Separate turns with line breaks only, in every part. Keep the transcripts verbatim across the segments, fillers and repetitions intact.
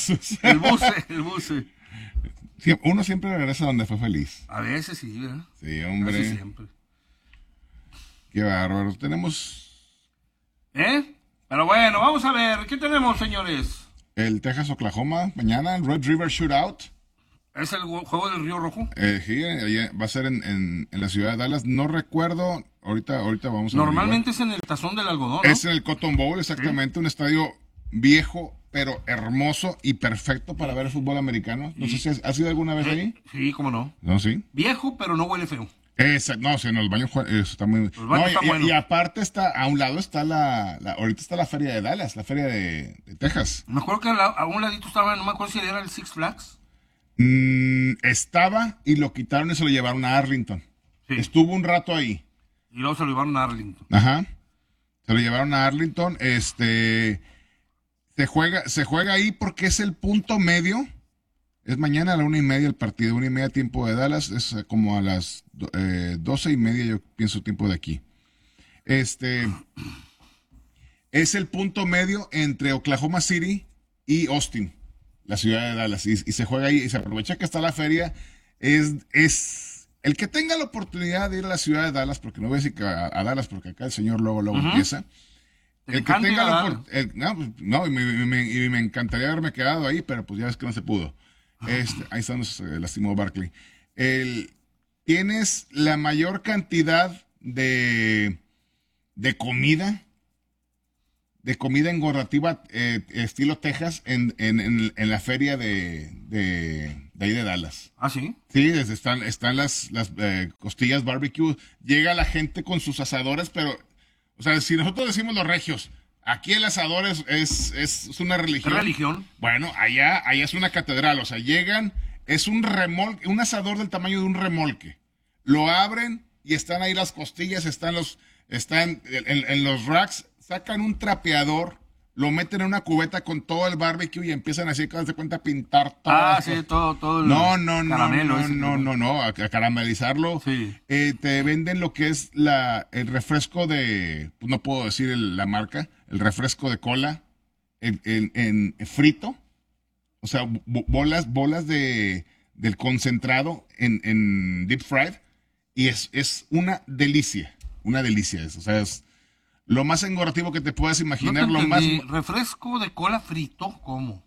El buce, el buce.
Sí, uno siempre regresa donde fue feliz.
A veces sí, ¿verdad?
Sí, hombre.
Casi siempre.
Qué bárbaro. Tenemos...
¿Eh? Pero bueno, vamos a ver. ¿Qué tenemos, señores?
El Texas-Oklahoma mañana, el Red River Shootout.
¿Es el juego del Río Rojo?
Eh, sí, va a ser en, en, en la ciudad de Dallas. No recuerdo, ahorita, ahorita vamos a
Normalmente
averiguar.
Es en el Tazón del Algodón, ¿no?
Es en el Cotton Bowl, exactamente. ¿Sí? Un estadio viejo, pero hermoso y perfecto para ver el fútbol americano. No ¿Sí? sé si has, has ido alguna vez
¿Sí?
ahí.
Sí, cómo no.
¿No, sí?
Viejo, pero no huele feo.
Esa, no, sí, no, el baño está muy...
Los baños
no,
están
y,
buenos.
Y aparte está, a un lado está la, la... Ahorita está la feria de Dallas, la feria de, de Texas.
Me acuerdo que a, la, a un ladito estaba, no me acuerdo si era el Six Flags.
Mm, estaba y lo quitaron y se lo llevaron a Arlington. Sí. Estuvo un rato ahí.
Y luego se lo llevaron a Arlington.
Ajá. Se lo llevaron a Arlington. Este... Se juega, se juega ahí porque es el punto medio. Es mañana a la una y media el partido, una y media tiempo de Dallas, es como a las eh, doce y media yo pienso tiempo de aquí. Este es el punto medio entre Oklahoma City y Austin, la ciudad de Dallas, y, y se juega ahí y se aprovecha que está la feria. Es, es el que tenga la oportunidad de ir a la ciudad de Dallas, porque no voy a decir que a, a Dallas, porque acá el señor luego luego uh-huh. empieza. El que tenga la oportunidad, no, pues, no y, me, me, y me encantaría haberme quedado ahí, pero pues ya ves que no se pudo. Este, ahí está, nos eh, lastimó Barkley. El, tienes la mayor cantidad de, de comida, de comida engordativa eh, estilo Texas en, en, en, en la feria de, de, de ahí de Dallas.
¿Ah, sí?
Sí, desde están, están las, las eh, costillas barbecue. Llega la gente con sus asadores, pero, o sea, si nosotros decimos los regios, aquí el asador es, es, es una religión.
¿Qué religión?
Bueno, allá, allá es una catedral. O sea, llegan, es un remolque, un asador del tamaño de un remolque. Lo abren y están ahí las costillas, están los, están en, en, en los racks, sacan un trapeador, lo meten en una cubeta con todo el barbecue y empiezan así, que de cuenta, a pintar todo.
Ah, sí, todo, todo el
no, no, no,
caramelo.
No, no, no, no, a, a caramelizarlo.
Sí.
Eh, te venden lo que es la, el refresco de, pues no puedo decir el, la marca, el refresco de cola en, en, en frito. O sea, bolas, bolas de, del concentrado en, en deep fried. Y es, es una delicia, una delicia eso. O sea, es lo más engordativo que te puedas imaginar.
No te
lo más
refresco de cola frito, ¿cómo?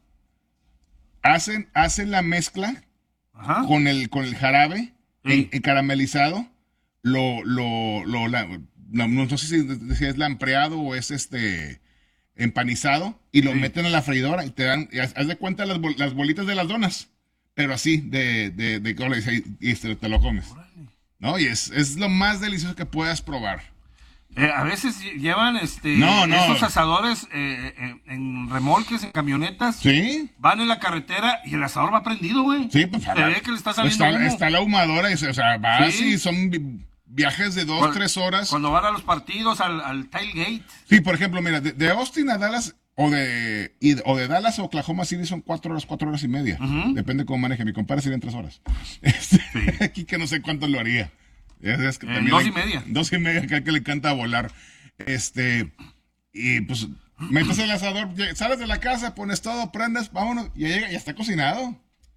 Hacen, hacen la mezcla
Ajá.
con el, con el jarabe
sí.
en, en caramelizado. Lo, lo, lo, la, no, no sé si, si es lampreado o es este empanizado y lo sí. meten a la freidora y te dan, y haz, haz de cuenta las, bol, las bolitas de las donas, pero así de, de, de cola y, y te, te lo comes. ¿No? Y es, es lo más delicioso que puedas probar.
Eh, a veces llevan este
no, no.
estos asadores eh, en, en remolques, en camionetas.
Sí.
Van en la carretera y el asador va prendido, güey.
Sí, pues.
Se ve que le está saliendo
está,
humo.
está la ahumadora, y, o sea, vas sí. y son viajes de dos,
cuando,
tres horas.
Cuando van a los partidos, al, al tailgate.
Sí, por ejemplo, mira, de, de Austin a Dallas, o de, y, o de Dallas a Oklahoma City son cuatro horas, cuatro horas y media. Uh-huh. Depende cómo maneje. Mi compadre serían tres horas. Este, sí. Aquí que no sé cuánto lo haría. Es, es que
eh, dos y
le,
media.
Dos y media, que, que le encanta volar. Este, y pues, metes el asador, sales de la casa, pones todo, prendes, vámonos, y ya llega, ya está cocinado.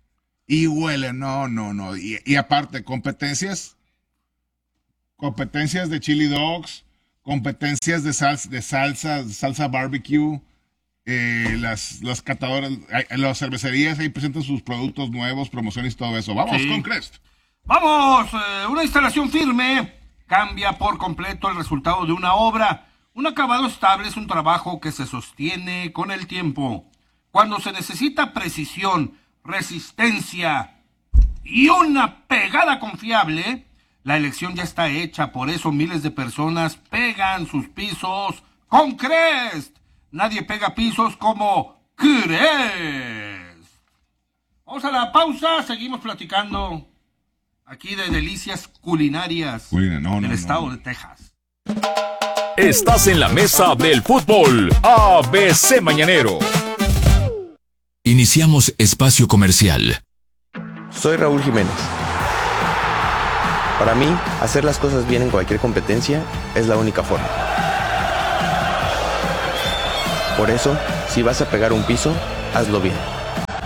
Y huele, no, no, no. Y, y aparte, competencias, competencias de chili dogs, competencias de salsa, de salsa, salsa barbecue, eh, las, las catadoras, las cervecerías ahí presentan sus productos nuevos, promociones y todo eso. Vamos sí. con Crest.
Vamos, eh, una instalación firme cambia por completo el resultado de una obra. Un acabado estable es un trabajo que se sostiene con el tiempo. Cuando se necesita precisión, resistencia y una pegada confiable, la elección ya está hecha. Por eso miles de personas pegan sus pisos con Crest. Nadie pega pisos como Crest. Vamos a la pausa, seguimos platicando aquí de delicias culinarias
Culina, no,
del
no,
estado
no.
de Texas.
Estás en la mesa del fútbol A B C Mañanero.
Iniciamos espacio comercial.
Soy Raúl Jiménez. Para mí, hacer las cosas bien en cualquier competencia es la única forma. Por eso, si vas a pegar un piso, hazlo bien.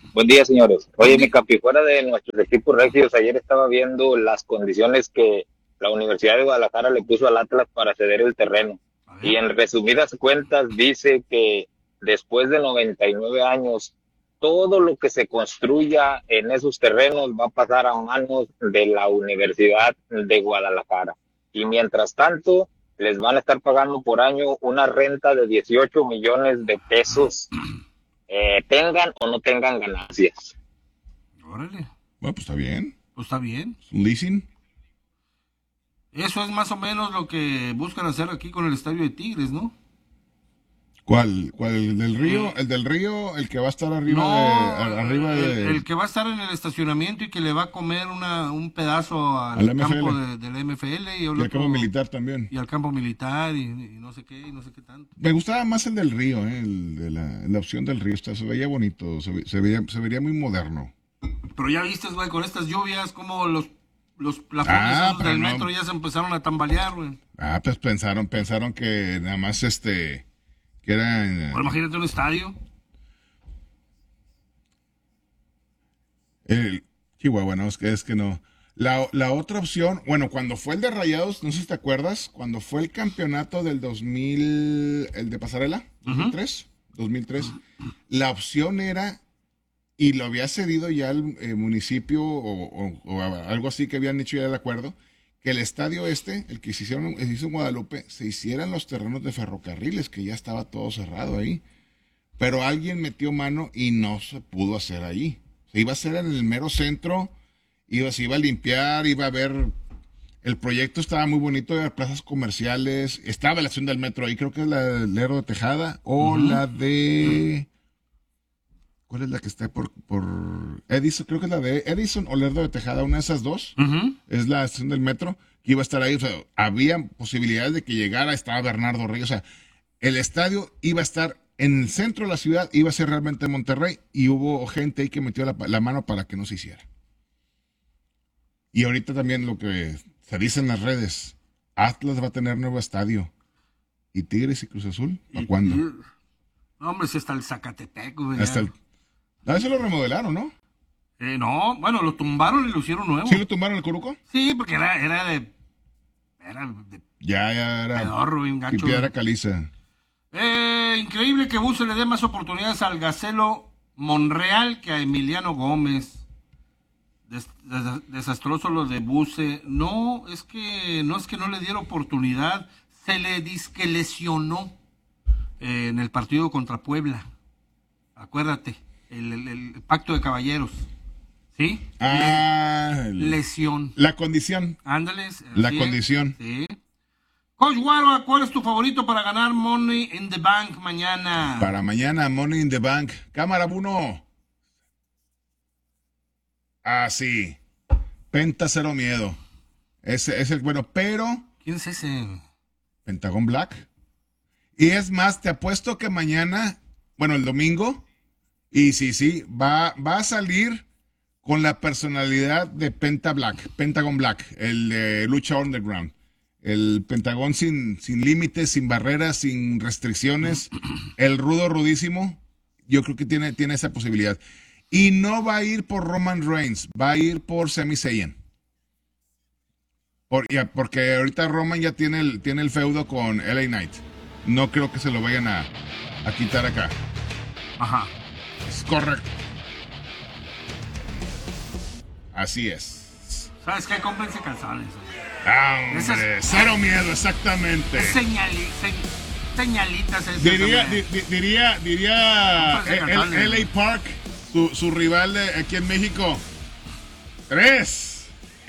Buen día, señores. Oye, mi capi, fuera de nuestros equipos regios, ayer estaba viendo las condiciones que la Universidad de Guadalajara le puso al Atlas para ceder el terreno. Y en resumidas cuentas dice que después de noventa y nueve años, todo lo que se construya en esos terrenos va a pasar a manos de la Universidad de Guadalajara. Y mientras tanto, les van a estar pagando por año una renta de dieciocho millones de pesos, eh, tengan o no tengan ganancias.
Órale.
Bueno, pues está bien.
Pues está bien.
¿Un leasing?
Eso es más o menos lo que buscan hacer aquí con el estadio de Tigres, ¿no?
¿Cuál? ¿Cuál? ¿El del río? ¿El del río? ¿El que va a estar arriba
No,
de...? Arriba
el,
de...
el que va a estar en el estacionamiento y que le va a comer una, un pedazo al,
Al M F L.
campo de, del M F L. Y,
Y
al
al campo militar también.
Y al campo militar y, y no sé qué, y no sé qué tanto.
Me gustaba más el del río, ¿eh? El de la, la opción del río. Está, se veía bonito, se, ve- se veía, se vería muy moderno.
Pero ya viste, güey, con estas lluvias, como los, los plafones
Ah,
esos
pero
del
no.
metro ya se empezaron a tambalear, güey.
Ah, pues pensaron, pensaron que nada más este... Que era... eh,
Ahora imagínate un estadio.
El Chihuahua, no, es que, es que no. La, la otra opción, bueno, cuando fue el de Rayados, no sé si te acuerdas, cuando fue el campeonato del dos mil, el de Pasarela, dos mil tres, dos mil tres, la opción era, y lo había cedido ya el eh, municipio o, o- o algo así que habían hecho ya el acuerdo, que el estadio este, el que se hicieron, se hizo en Guadalupe, se hicieran los terrenos de ferrocarriles, que ya estaba todo cerrado ahí. Pero alguien metió mano y no se pudo hacer ahí. Se iba a hacer en el mero centro, iba, se iba a limpiar, iba a haber... El proyecto estaba muy bonito, había plazas comerciales, estaba la estación del metro ahí, creo que es la del Lerdo de Tejada, o
Ujú.
la de... ¿Cuál es la que está por, por Edison? Creo que es la de Edison o Lerdo de Tejada, una de esas dos.
Ujú.
Es la estación del metro que iba a estar ahí. O sea, había posibilidades de que llegara, estaba Bernardo Reyes. O sea, el estadio iba a estar en el centro de la ciudad, iba a ser realmente Monterrey, y hubo gente ahí que metió la, la mano para que no se hiciera. Y ahorita también lo que se dice en las redes, Atlas va a tener nuevo estadio. ¿Y Tigres y Cruz Azul? ¿Para cuándo?
No, hombre, si hasta el Zacatepec, güey. ya.
Hasta el... A veces lo remodelaron, ¿no?
Eh, no, bueno, lo tumbaron y lo hicieron nuevo.
¿Sí lo tumbaron el Coruco?
Sí, porque era, era de... Era de...
Ya, ya era...
Pedorro, bien gacho.
y piedra caliza.
Eh, increíble que Buse le dé más oportunidades al Gacelo Monreal que a Emiliano Gómez. Des- des- desastroso lo de Buse. No, es que no es que no le diera oportunidad. Se le disque lesionó eh, en el partido contra Puebla. Acuérdate, el, el- el pacto de caballeros. ¿Sí?
Ah, el-
Lesión.
La condición.
Ándales.
La
así es.
condición.
Sí. Coach Guaro, ¿cuál es tu favorito para ganar Money in the Bank mañana?
Para mañana, Money in the Bank. Cámara uno. Ah, sí. Penta cero miedo. Ese es el bueno, pero...
¿Quién es ese?
Pentagón Black. Y es más, te apuesto que mañana, bueno, el domingo, y sí, sí, va, va a salir con la personalidad de Penta Black, Pentagon Black, el de Lucha Underground. El Pentagón sin, sin límites, sin barreras, sin restricciones. El rudo rudísimo. Yo creo que tiene, tiene esa posibilidad. Y no va a ir por Roman Reigns, va a ir por Sami Zayn. Por, ya, porque ahorita Roman ya tiene el, tiene el feudo con L A Knight. No creo que se lo vayan a, a quitar acá.
Ajá.
Es correcto. Así es.
¿Sabes qué? Cómprense calzones.
Ah,
Ese
hombre,
es-
cero miedo, exactamente.
Es señali- se- señalitas. esas,
Diría,
hombre.
di- di- diría, diría
Cómprense
el,
calzones.
el L A Park, su, su rival de aquí en México. Tres.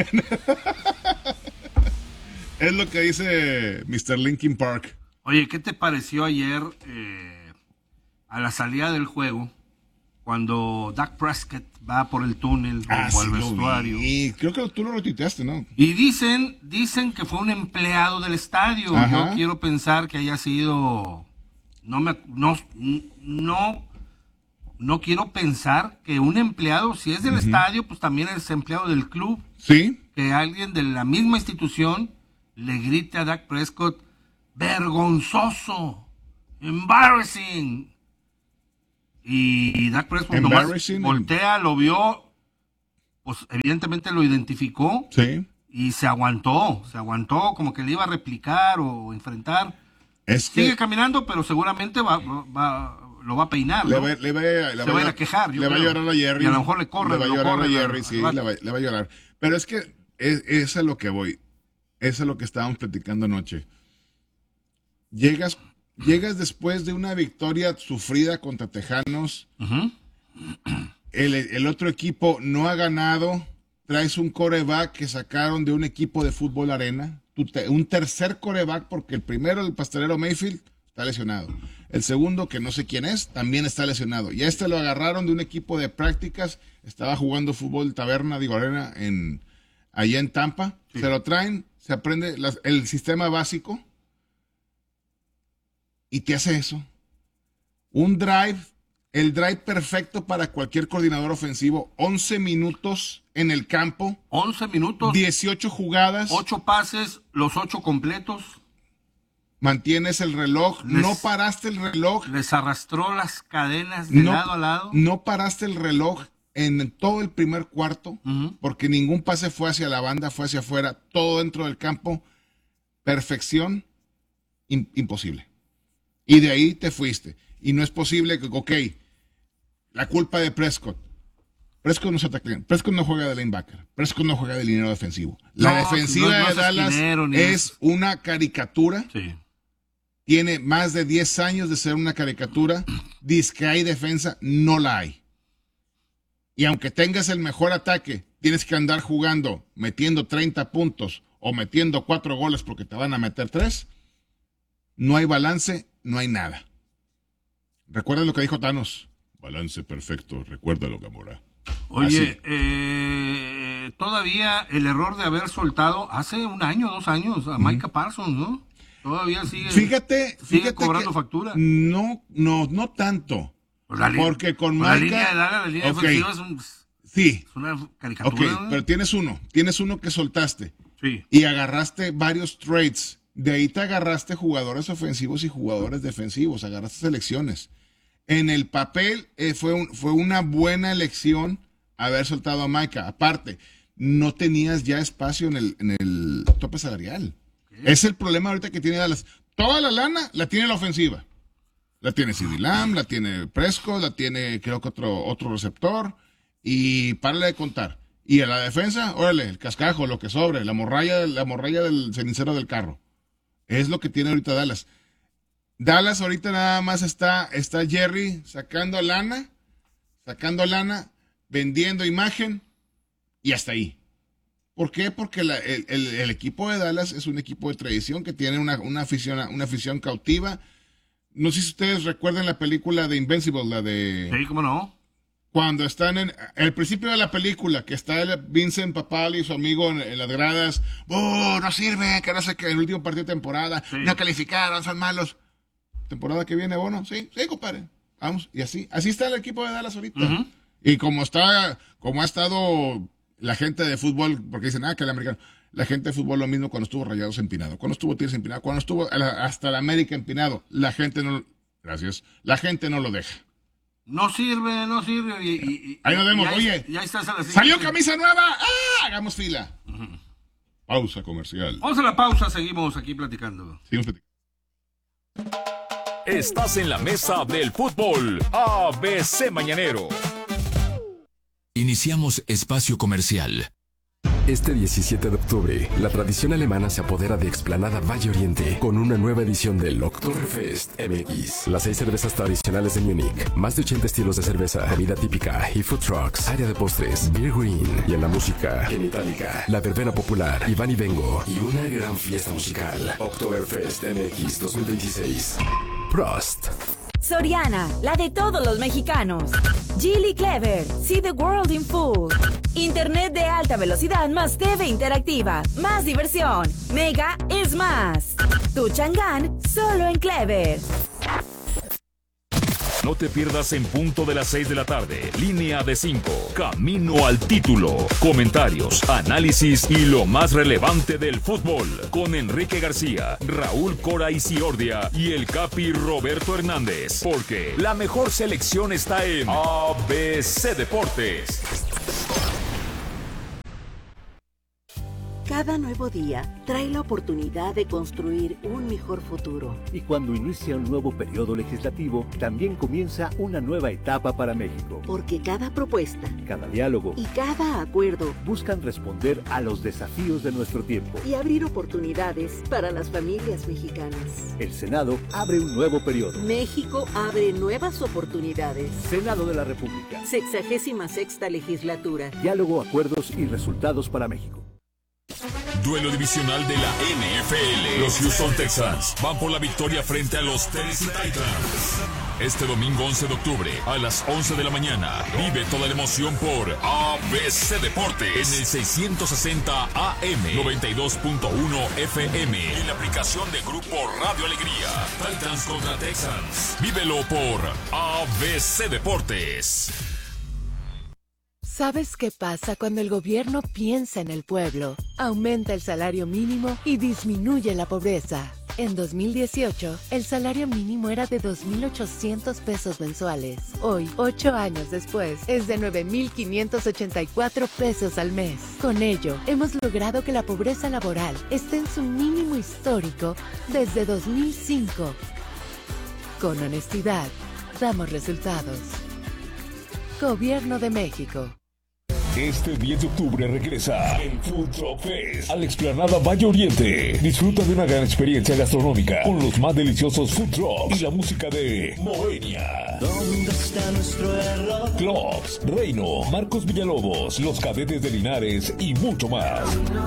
Es lo que dice mister Linkin Park.
Oye, ¿qué te pareció ayer eh, a la salida del juego cuando Dak Prescott va por el túnel
Ah,
rumbo al
sí lo
vestuario?
vi. Creo que tú lo retuiteaste, ¿no?
Y dicen, dicen que fue un empleado del estadio.
Ajá.
Yo quiero pensar que haya sido, no me, no, no, no quiero pensar que un empleado, si es del
Ujú.
estadio, pues también es empleado del club.
Sí.
Que alguien de la misma institución le grite a Dak Prescott, vergonzoso, embarrassing. Y Dak Prescott nomás voltea, lo vio, pues evidentemente lo identificó.
Sí.
Y se aguantó, se aguantó, como que le iba a replicar o enfrentar.
Es
Sigue
que
caminando, pero seguramente va, va, lo va a peinar,
le
¿no?
va, le va, le
se
va,
va a ir a quejar.
Le va a llorar a Jerry.
Y a lo mejor le corre.
Le va a llorar a Jerry, sí, le va, le va a llorar. Pero es que es, es a lo que voy. Eso es lo que estábamos platicando anoche. Llegas, llegas después de una victoria sufrida contra Tejanos. Uh-huh. el, el otro equipo no ha ganado. Traes un coreback que sacaron de un equipo de fútbol arena. Un tercer coreback, porque el primero, el pastelero Mayfield, está lesionado. El segundo, que no sé quién es, también está lesionado. Y a este lo agarraron de un equipo de prácticas. Estaba jugando fútbol taberna, digo, arena, en, allá en Tampa. Sí. Se lo traen, se aprende la, el sistema básico y te hace eso. Un drive, el drive perfecto para cualquier coordinador ofensivo. once minutos en el campo.
once minutos.
dieciocho jugadas.
ocho pases, los ocho completos.
Mantienes el reloj, les, no paraste el reloj.
Les arrastró las cadenas de
no,
lado a lado.
No paraste el reloj en todo el primer cuarto, uh-huh. porque ningún pase fue hacia la banda, fue hacia afuera, todo dentro del campo. Perfección, in, imposible. Y de ahí te fuiste. Y no es posible que, ok, la culpa de Prescott. Prescott no se ataca, Prescott no juega de linebacker, Prescott no juega de liniero defensivo. La no, defensiva no, no de Dallas es, es una caricatura.
Sí.
Tiene más de diez años de ser una caricatura. Dice que hay defensa, no la hay. Y aunque tengas el mejor ataque, tienes que andar jugando, metiendo treinta puntos o metiendo cuatro goles porque te van a meter tres. No hay balance, no hay nada. Recuerda lo que dijo Thanos. Balance perfecto, recuérdalo, Gamora.
Oye, eh, todavía el error de haber soltado hace un año, dos años a Micah uh-huh. Parsons, ¿no? Todavía sigue,
fíjate,
sigue
fíjate
cobrando factura.
No, no, no tanto.
Pues la
porque con
pues
Micah...
La línea de Dallas, la línea okay. defensiva es, un,
sí.
es una caricatura.
Ok,
¿no?
pero tienes uno, tienes uno que soltaste.
Sí.
Y agarraste varios trades. De ahí te agarraste jugadores ofensivos y jugadores defensivos, agarraste selecciones. En el papel eh, fue, un, fue una buena elección haber soltado a Micah. Aparte, no tenías ya espacio en el, en el tope salarial. ¿Qué? Es el problema ahorita que tiene Dallas. Toda la lana la tiene la ofensiva. La tiene CeeDee Lamb, la tiene Prescott, la tiene creo que otro, otro receptor. Y párale de contar. Y a la defensa, órale, el cascajo, lo que sobre, la morralla, la morralla del cenicero del carro. Es lo que tiene ahorita Dallas. Dallas ahorita nada más está, está Jerry sacando lana, sacando lana, vendiendo imagen y hasta ahí. ¿Por qué? Porque la, el, el, el equipo de Dallas es un equipo de tradición que tiene una, una, afición, una afición cautiva. No sé si ustedes recuerdan la película de Invincible, la de...
Sí, ¿cómo no?
Cuando están en el principio de la película, que está el Vincent Papali y su amigo en, en las gradas. ¡Oh, no sirve! Que no sé qué, el último partido de temporada, sí. No calificaron, son malos. Temporada que viene, Bono, sí, sí, compadre. Vamos, y así, así está el equipo de Dallas ahorita. Uh-huh. Y como está, como ha estado la gente de fútbol, porque dicen, ah, que el americano, la gente de fútbol lo mismo cuando estuvo Rayados empinado, cuando estuvo Tigres empinado, cuando estuvo hasta el América empinado, la gente no, gracias, la gente no lo deja.
No sirve, no sirve. Y, y,
ahí nos vemos,
ya,
oye,
ya estás a la
salió camisa nueva, ¡ah! Hagamos fila. Uh-huh. Pausa comercial.
Vamos a la pausa, seguimos aquí platicando.
Seguimos platicando.
Estás en la mesa del fútbol A B C Mañanero.
Iniciamos espacio comercial.
Este diecisiete de octubre, la tradición alemana se apodera de Explanada Valle Oriente con una nueva edición del Oktoberfest M X. Las seis cervezas tradicionales de Múnich, más de ochenta estilos de cerveza, comida típica y food trucks, área de postres, beer green y en la música, en Itálica, la verbena popular, Iván y Vengo y una gran fiesta musical. Oktoberfest M X dos mil veintiséis. Prost.
Soriana, la de todos los mexicanos. Geely Clever, see the world in full. Internet de alta velocidad más T V interactiva, más diversión. Mega es más. Tu Chang'an, solo en Clever.
No te pierdas en punto de las seis de la tarde. Línea de cinco. Camino al título. Comentarios, análisis y lo más relevante del fútbol. Con Enrique García, Raúl Cora Isiordia y el Capi Roberto Hernández. Porque la mejor selección está en A B C Deportes.
Cada nuevo día trae la oportunidad de construir un mejor futuro.
Y cuando inicia un nuevo periodo legislativo, también comienza una nueva etapa para México.
Porque cada propuesta,
cada diálogo
y cada acuerdo
buscan responder a los desafíos de nuestro tiempo
y abrir oportunidades para las familias mexicanas.
El Senado abre un nuevo periodo.
México abre nuevas oportunidades.
Senado de la República.
Sexagésima sexta legislatura.
Diálogo, acuerdos y resultados para México.
Duelo divisional de la N F L. Los Houston Texans van por la victoria frente a los Tennessee Titans. Este domingo once de octubre a las once de la mañana. Vive toda la emoción por A B C Deportes en el seiscientos sesenta A M, noventa y dos punto uno F M y la aplicación de Grupo Radio Alegría. Titans contra Texans. Vívelo por A B C Deportes.
¿Sabes qué pasa cuando el gobierno piensa en el pueblo? Aumenta el salario mínimo y disminuye la pobreza. En dos mil dieciocho, el salario mínimo era de dos mil ochocientos pesos mensuales. Hoy, ocho años después, es de nueve mil quinientos ochenta y cuatro pesos al mes. Con ello, hemos logrado que la pobreza laboral esté en su mínimo histórico desde dos mil cinco. Con honestidad, damos resultados. Gobierno de México.
Este diez de octubre regresa el Food Truck Fest a la explanada Valle Oriente. Disfruta de una gran experiencia gastronómica con los más deliciosos food trucks y la música de Moenia.
¿Dónde está nuestro error?
Clocks, Reino, Marcos Villalobos, Los Cadetes de Linares y mucho más.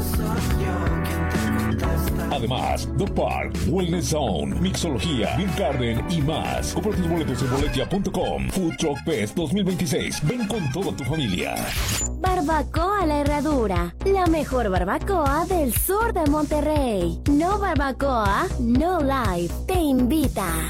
Además, The Park, Wellness Zone, Mixología, Beer Garden y más. Compra tus boletos en boletia punto com. Food Truck Fest dos mil veintiséis. Ven con toda tu familia.
Barbacoa La Herradura, la mejor barbacoa del sur de Monterrey. No Barbacoa, No Life, te invita.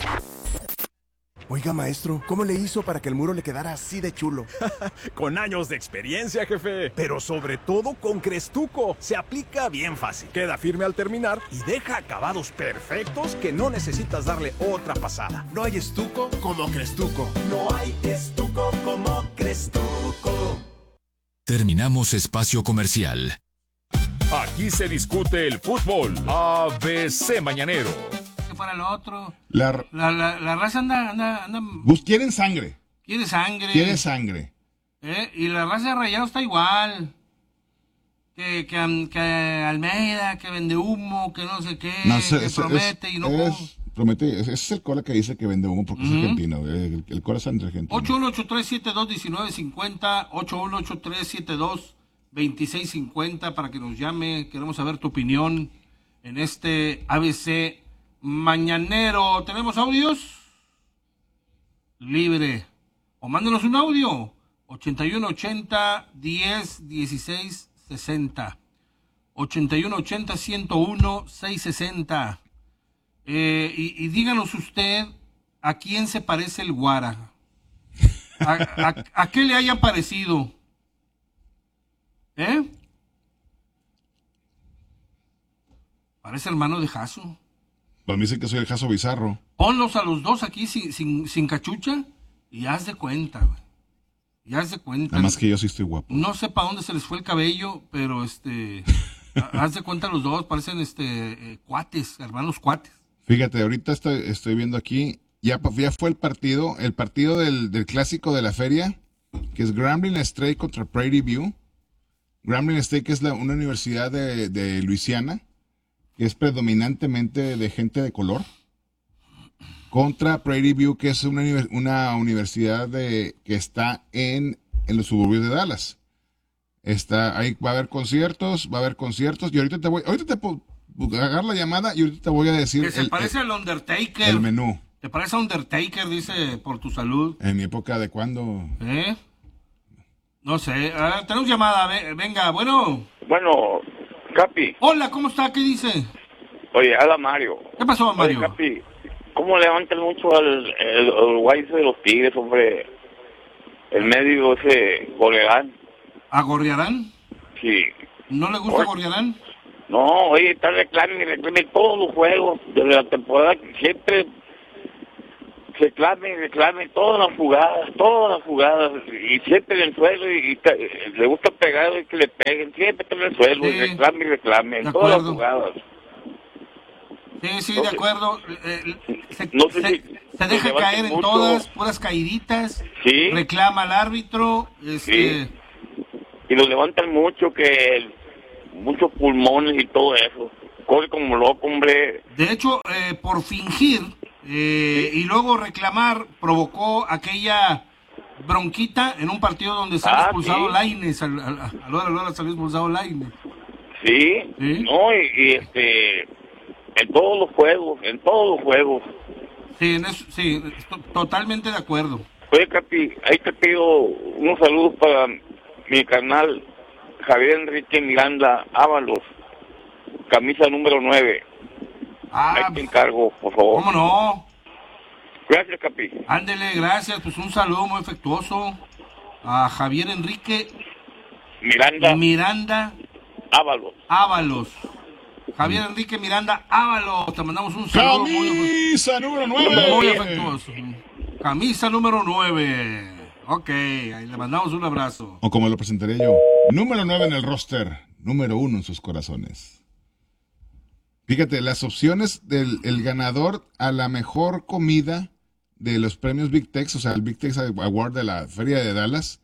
Oiga, maestro, ¿cómo le hizo para que el muro le quedara así de chulo?
Con años de experiencia, jefe. Pero sobre todo con Crestuco. Se aplica bien fácil. Queda firme al terminar y deja acabados perfectos que no necesitas darle otra pasada.
No hay estuco como Crestuco. No hay estuco como Crestuco.
Terminamos espacio comercial.
Aquí se discute el fútbol. A B C Mañanero.
Para lo otro.
La,
la, la, la raza anda, anda, anda.
Bus, quieren sangre.
Quiere sangre.
Quiere sangre.
¿Eh? Y la raza de Rayados está igual. Que, que, que Almeida, que vende humo, que no sé qué,
no, es,
que
es,
promete
es,
y no.
Es, promete, ese es el Cora que dice que vende humo porque uh-huh. es argentino. El, el Cora es argentino.
ocho uno ocho tres siete dos uno nueve cinco cero, ocho uno ocho tres siete dos dos seis cinco cero para que nos llame. Queremos saber tu opinión en este A B C Mañanero. ¿Tenemos audios? Libre. O mándenos un audio. ochenta y uno ochenta diez dieciséis sesenta. ochenta y uno ochenta ciento uno seiscientos sesenta. Eh, y, y díganos usted a quién se parece el Guara. ¿A, a, a qué le haya parecido? ¿Eh? Parece hermano de Jaso.
Pues me dicen que soy el Jaso Bizarro.
Ponlos a los dos aquí sin, sin, sin cachucha y haz de cuenta, güey. Y haz de cuenta.
Además que yo sí estoy guapo.
No sé para dónde se les fue el cabello, pero este, haz de cuenta los dos, parecen este eh, cuates, hermanos cuates.
Fíjate, ahorita estoy, estoy viendo aquí, ya, ya fue el partido, el partido del, del clásico de la feria, que es Grambling State contra Prairie View. Grambling State, que es la, una universidad de, de Luisiana, que es predominantemente de gente de color, contra Prairie View, que es una, una universidad de, que está en, en los suburbios de Dallas. Está, ahí va a haber conciertos, va a haber conciertos, y ahorita te voy, ahorita te puedo agarrar la llamada y ahorita te voy a decir.
Que se
el,
parece
el,
al Undertaker.
El menú.
¿Te parece a Undertaker, dice, por tu salud?
En mi época de cuando.
¿Eh? No sé. A ver, tenemos llamada. Venga, bueno.
Bueno, Capi.
Hola, ¿cómo está? ¿Qué dice?
Oye, habla Mario.
¿Qué pasó, Mario?
Oye, Capi, ¿Cómo levantan mucho al el, el Uruguay ese de los Tigres, hombre? El medio ese Gorriarán.
¿A Gorriarán?
Sí.
¿No le gusta
Oye,
Gorriarán?
No, oye, está reclame y reclame todos los juegos desde la temporada que siempre reclame y reclame todas las jugadas, todas las jugadas, y siempre en el suelo, y, y ta, le gusta pegar y que le peguen, siempre está en el suelo,
Sí.
y reclame y reclame,
De
todas las
acuerdo.
jugadas.
Sí, sí,
No
de
sé-
acuerdo. Eh, se,
no sé
se-
si
se
se
deja
levantan
caer en
mucho.
todas, puras caíditas.
Sí.
Reclama al árbitro. Este,
Sí. Y lo levantan mucho, que el- muchos pulmones y todo eso. Corre como loco, hombre.
De hecho, eh, por fingir eh, y luego reclamar, provocó aquella bronquita en un partido donde sale
Ah,
expulsado
sí.
Lainez. Al, al, al, a la hora, a la hora salió expulsado Lainez.
Sí, no, y, y, este, en todos los juegos, en todos los juegos.
Sí, en eso, sí, estoy totalmente de acuerdo.
Oye, Capi, ahí te pido unos saludos para mi canal Javier Enrique Miranda Ábalos, camisa número nueve.
Ah,
ahí te encargo, por favor.
¿Cómo no?
Gracias, Capi.
Ándele, gracias. Pues un saludo muy afectuoso a Javier Enrique
Miranda
Miranda
Ábalos.
Ábalos. Javier Enrique Miranda Ábalos. Te mandamos un saludo muy
Camisa número nueve.
Muy afectuoso. Camisa número nueve. Ok, ahí le mandamos un abrazo.
O como lo presentaré yo. Número nueve en el roster. Número uno en sus corazones. Fíjate, las opciones del el ganador a la mejor comida de los premios Big Tex, o sea, el Big Tex Award de la Feria de Dallas.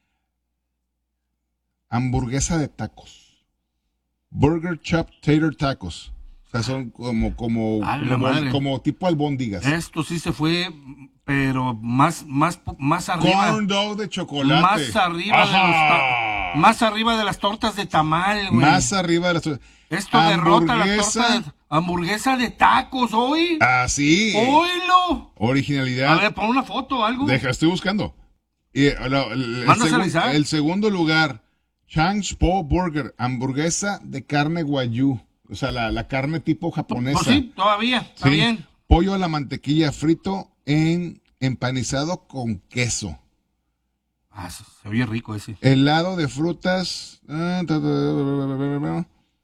Hamburguesa de tacos. Burger Chop Tater Tacos. O sea, son como, como,
A la
como,
madre.
como tipo albóndigas.
Esto sí se fue, pero más, más, más arriba.
Corn dog de chocolate.
Más arriba de los ta- más arriba de las tortas de tamal, güey.
Más arriba de las
Esto derrota la
Hamburguesa.
torta de hamburguesa de tacos hoy.
Así.
¡Oílo!
Originalidad.
A ver, pon una foto o algo.
Deja, estoy buscando. Y, eh, la- el, el
Mándasela,
segun-
Isaac.
el segundo lugar, Chang's Po Burger, hamburguesa de carne guayú. O sea, la, la carne tipo japonesa.
Pues sí, todavía, está
Sí.
bien.
Pollo a la mantequilla frito en empanizado con queso.
Ah, se, se oye rico ese.
Helado de frutas. ah, ta, ta, ta,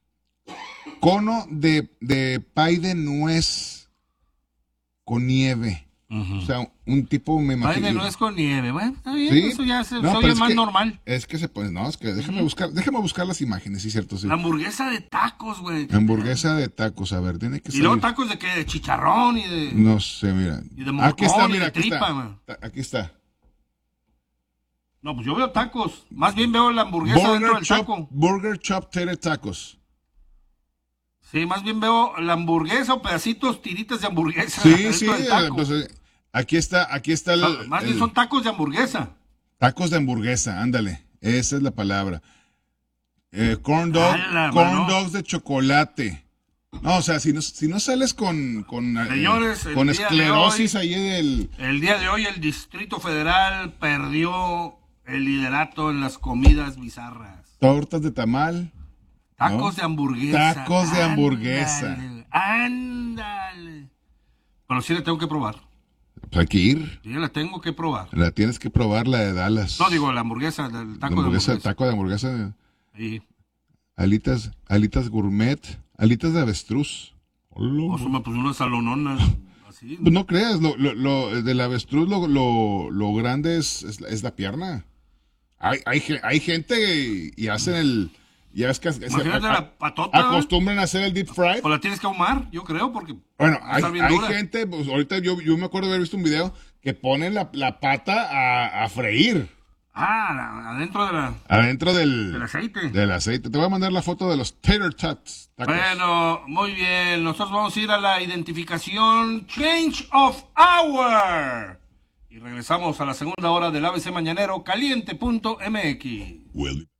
Cono de, de pay de nuez con nieve. O sea, un tipo, me
Pay
imagino.
de nuez con nieve, bueno, está bien,
Sí.
eso ya se,
No,
se
pero
oye
es
más
que-
normal.
Es que se pone, no, es que déjame buscar, déjame buscar las imágenes, sí, cierto, sí.
La hamburguesa de tacos, güey.
Hamburguesa de tacos, a ver, tiene que
Y
ser.
luego tacos de qué, de chicharrón y de...
No sé, mira.
Y de morcón
Aquí está,
y
mira,
de
aquí
tripa,
está.
man.
Ta- Aquí está.
No, pues yo veo tacos. Más bien veo la hamburguesa dentro
Burger
del
Chop,
taco.
Burger Chop Tater Tacos.
Sí, más bien veo la hamburguesa o pedacitos, tiritas de hamburguesa
Sí,
dentro
sí,
del taco.
pues, eh, aquí está, aquí está el,
Son- más bien
el-
son tacos de hamburguesa.
tacos de hamburguesa, ándale, esa es la palabra. Eh, corn dog,
¡Hala,
corn
mano!
dogs de chocolate. No, o sea, si no, si no sales con, con, eh,
Señores, el
con
día de
esclerosis
hoy-
ahí del...
El día de hoy el Distrito Federal perdió el liderato en las comidas bizarras.
Tortas de tamal.
Tacos
¿no?
de hamburguesa.
Tacos de hamburguesa.
Ándale, ándale. Pero sí la tengo que probar.
Pues hay que ir.
Sí la tengo que probar.
La tienes que probar, la de Dallas.
No, digo, la hamburguesa, el
La
taco
hamburguesa,
de hamburguesa.
taco de hamburguesa.
Sí.
Alitas, alitas gourmet, alitas de avestruz.
O sea, me puse unas salononas. Así.
Pues no creas, lo, lo, lo- del avestruz lo, lo, lo grande es, es, la- es la pierna. Hay, hay, ge- hay gente y, y hacen el... Ya ves que se-
Imagínate
a-
la patota.
acostumbran a hacer el deep fried.
O la tienes que ahumar, yo creo, porque
Bueno,
va a
hay,
estar bien
hay
dura.
gente, pues ahorita yo, yo me acuerdo de haber visto un video que ponen la, la pata a, a freír
Ah, la- adentro de la...
adentro del,
Del aceite.
del aceite. Te voy a mandar la foto de los tater tots. tacos.
Bueno, muy bien. Nosotros vamos a ir a la identificación Change of Hour. Y regresamos a la segunda hora del A B C Mañanero, caliente punto M X.
Well-